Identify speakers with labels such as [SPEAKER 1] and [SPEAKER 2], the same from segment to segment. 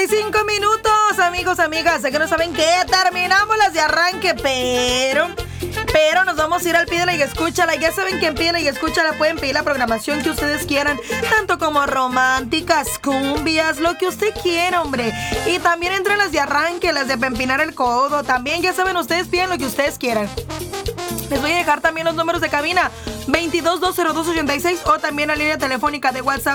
[SPEAKER 1] 5 minutos, amigos, amigas. Sé que no saben qué, terminamos las de arranque, pero nos vamos a ir al Pídela y Escúchala. Ya saben que en Pídela y Escúchala pueden pedir la programación que ustedes quieran, tanto como románticas, cumbias, lo que usted quiera, hombre. Y también entre las de arranque, las de empinar el codo. También, ya saben, ustedes piden lo que ustedes quieran. Les voy a dejar también los números de cabina 22-202-86 o también la línea telefónica de WhatsApp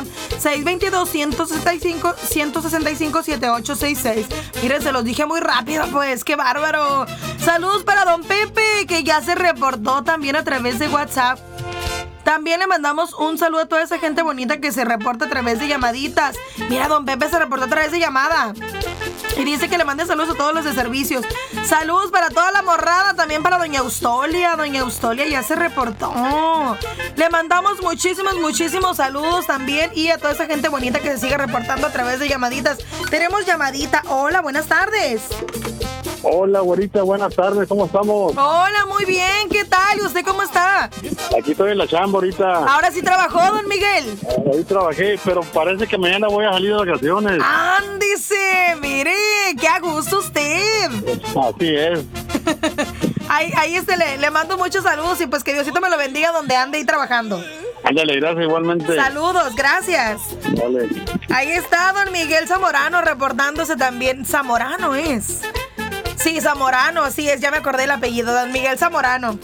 [SPEAKER 1] 622-165-7866. Miren, se los dije muy rápido, pues, qué bárbaro. Saludos para don Pepe, que ya se reportó también a través de WhatsApp. También le mandamos un saludo a toda esa gente bonita que se reporta a través de llamaditas. Mira, don Pepe se reportó a través de llamada. Y dice que le mande saludos a todos los de servicios. Saludos para toda la morrada, también para doña Eustolia. Doña Eustolia ya se reportó. Le mandamos muchísimos saludos también. Y a toda esa gente bonita que se sigue reportando a través de llamaditas. Tenemos llamadita. Hola, buenas tardes.
[SPEAKER 2] Hola, güerita, buenas tardes, ¿cómo estamos?
[SPEAKER 1] Hola, muy bien, ¿qué tal? ¿Y usted cómo está?
[SPEAKER 2] Aquí estoy en la chamba ahorita.
[SPEAKER 1] Ahora sí trabajó, don Miguel.
[SPEAKER 2] Hoy trabajé, pero parece que mañana voy a salir de vacaciones.
[SPEAKER 1] ¡Ándese! Mire, qué a gusto usted.
[SPEAKER 2] Así es.
[SPEAKER 1] Ahí le mando muchos saludos y pues que Diosito me lo bendiga donde ande ahí trabajando.
[SPEAKER 2] Ándale, gracias igualmente.
[SPEAKER 1] Saludos, gracias.
[SPEAKER 2] Dale.
[SPEAKER 1] Ahí está don Miguel Zamorano reportándose también. Zamorano es. Sí, Zamorano, así es, ya me acordé el apellido, don Miguel Zamorano.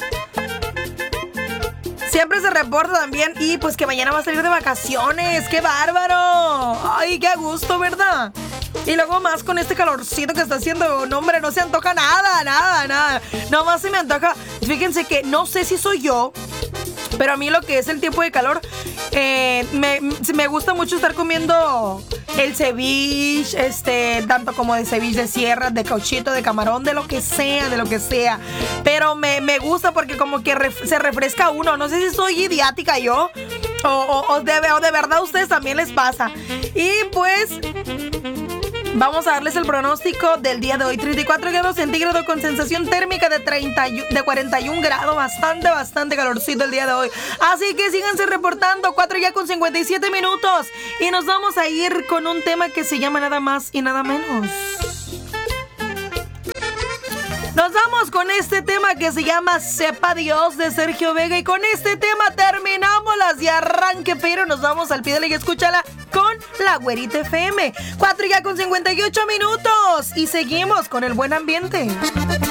[SPEAKER 1] Siempre se reporta también y pues que mañana va a salir de vacaciones. ¡Qué bárbaro! ¡Ay, qué a gusto, ¿verdad? Y luego más con este calorcito que está haciendo, no, hombre, no se antoja nada. Nomás se me antoja. Fíjense que no sé si soy yo, pero a mí lo que es el tiempo de calor, me gusta mucho estar comiendo el ceviche, tanto como de ceviche de sierra, de cauchito, de camarón, de lo que sea. Pero me gusta porque como que se refresca uno. No sé si soy idiática yo o de verdad a ustedes también les pasa. Y pues vamos a darles el pronóstico del día de hoy. 34 grados centígrados con sensación térmica de 41 grados. Bastante calorcito el día de hoy. Así que síganse reportando. 4 ya con 57 minutos. Y nos vamos a ir con un tema que se llama nada más y nada menos. Nos vamos con este tema que se llama Sepa Dios de Sergio Vega. Y con este tema terminamos las de arranque, pero nos vamos al Pídela y Escúchala con la Güerita FM. 4 ya con 58 minutos. Y seguimos con el buen ambiente.